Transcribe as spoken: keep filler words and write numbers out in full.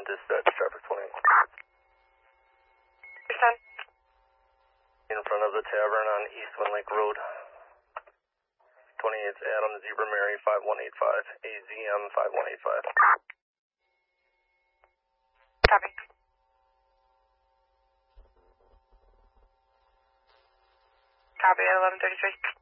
dispatch, traffic twenty. Percent. In front of the tavern on East Wind Lake Road. twenty-eight's Adam Zebra Mary five one eight five, A Z M five one eight five. Copy. Copy at eleven thirty-three.